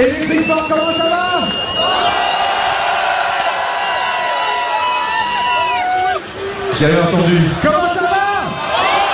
Electric Park, comment ça va? Vous avez entendu? Comment